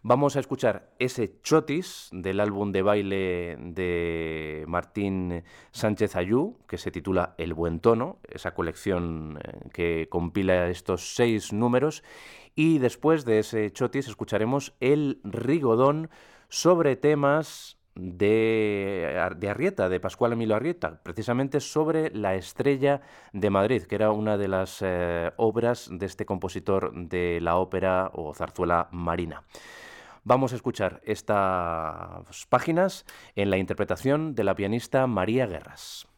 Vamos a escuchar ese chotis del álbum de baile de Martín Sánchez Ayú, que se titula El Buen Tono, esa colección que compila estos 6 números. Y después de ese chotis escucharemos El Rigodón sobre temas de Arrieta, de Pascual Emilio Arrieta, precisamente sobre La Estrella de Madrid, que era una de las obras de este compositor de la ópera o zarzuela Marina. Vamos a escuchar estas páginas en la interpretación de la pianista María Guerras.